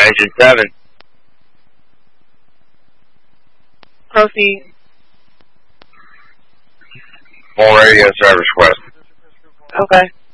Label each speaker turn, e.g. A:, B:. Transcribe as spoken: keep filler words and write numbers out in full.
A: Engine seven.
B: Proceed.
A: Full radio service request.
B: Okay.